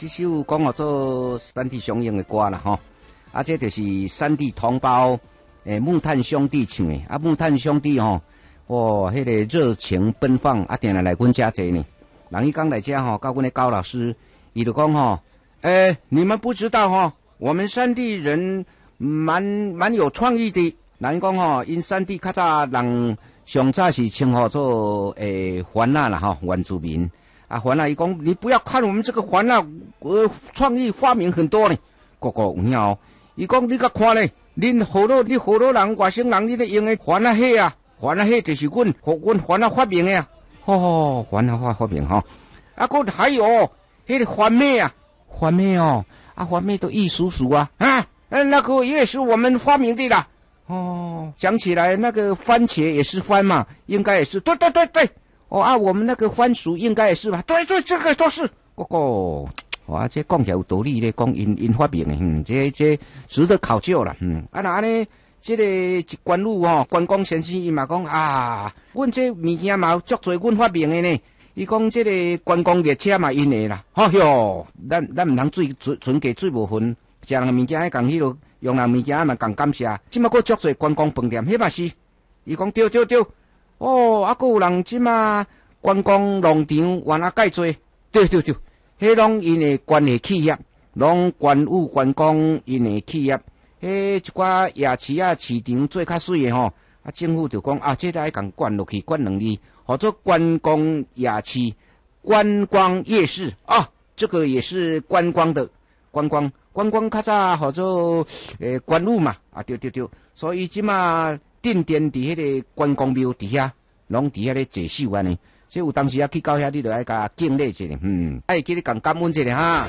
首讲哦做山地雄鹰的歌啦吼，啊，这就是山地同胞木炭兄弟唱的啊，木炭兄弟吼，哇，迄个热情奔放啊，定来阮遮坐呢。人伊刚来遮吼，甲阮的高老师，伊就讲吼，你们不知道吼，我们山地人蛮有创意的。人讲吼，因山地较早人上早是称呼做番仔啦吼，原住民。啊，番仔伊讲，你不要看我们这个番仔，创意发明很多呢。个有影哦，伊讲你甲看咧，恁好多人外省人，你咧用的番仔血啊，番仔血就是阮番仔发明的啊。哦，番仔发明吼，啊，个还有迄个番麦啊，番麦哦，啊，番麦都艺术啊，那个也是我们发明的啦。哦，讲起来那个番茄也是番嘛，应该也是，对。哦啊，我们那个番薯应该也是吧？对，这个都是。哇，这讲起来有道理咧，讲因发明的，这值得考究啦。啊那安尼，这个关羽吼，关公先生伊嘛讲啊，阮这物件嘛足多阮发明的呢。伊讲这个关公列车嘛因的啦。哎哟，咱唔通存给水无分，食人物件讲迄落用人物件嘛讲感谢。即马佫足多关公饭店，迄嘛是。伊讲对。哦，啊，佫有人即马关公农场原来介做，对，迄拢因的关系企业，拢关羽、关公因的企业，迄一寡夜市啊市场做较水的吼，啊，政府就讲啊，这来共关落去，关2字，或者关公夜市、观光夜市啊，这个也是观光的观光较早或者关羽嘛，啊，对，所以即马。定点伫迄个关公庙底下，拢伫遐咧坐守安尼。所以有当时啊去到遐，你就爱甲敬礼一下，爱记咧共感恩一下哈。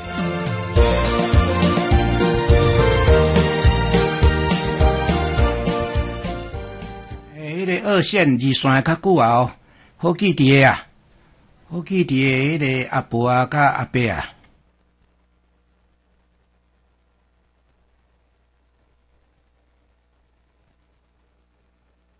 迄个二线二线较久啊，好记伫个啊，好记伫个迄个阿婆啊甲阿伯啊。